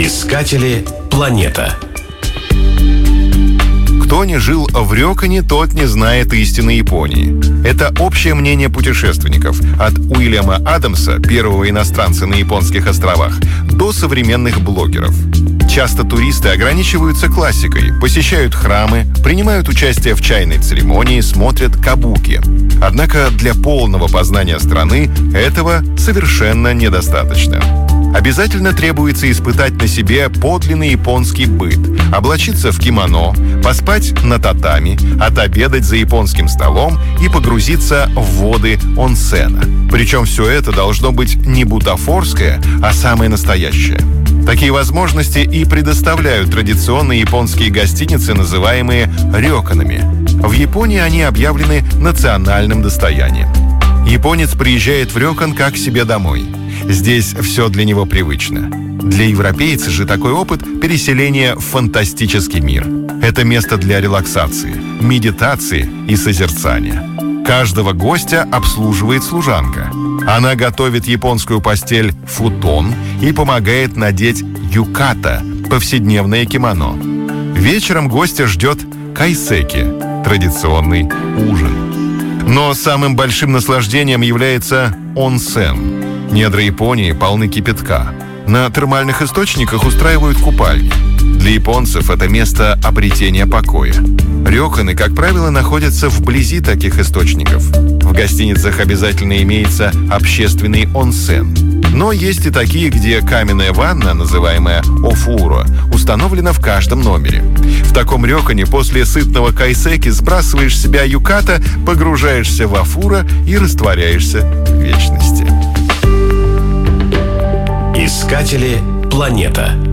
Искатели планета. Кто не жил в Рёкане, тот не знает истины Японии. Это общее мнение путешественников от Уильяма Адамса, первого иностранца на японских островах, до современных блогеров. Часто туристы ограничиваются классикой, посещают храмы, принимают участие в чайной церемонии, смотрят кабуки. Однако для полного познания страны этого совершенно недостаточно. Обязательно требуется испытать на себе подлинный японский быт, облачиться в кимоно, поспать на татами, отобедать за японским столом и погрузиться в воды онсена. Причем все это должно быть не бутафорское, а самое настоящее. Такие возможности и предоставляют традиционные японские гостиницы, называемые рёканами. В Японии они объявлены национальным достоянием. Японец приезжает в рёкан как к себе домой. Здесь все для него привычно. Для европейца же такой опыт – переселение в фантастический мир. Это место для релаксации, медитации и созерцания. Каждого гостя обслуживает служанка. Она готовит японскую постель футон и помогает надеть юката – повседневное кимоно. Вечером гостя ждет кайсеки – традиционный ужин. Но самым большим наслаждением является онсен. Недра Японии полны кипятка. На термальных источниках устраивают купальни. Для японцев это место обретения покоя. Рёканы, как правило, находятся вблизи таких источников. В гостиницах обязательно имеется общественный онсен. Но есть и такие, где каменная ванна, называемая офуро, установлена в каждом номере. В таком рёкане после сытного кайсеки сбрасываешь с себя юката, погружаешься в офуро и растворяешься в вечности. Искатели планета.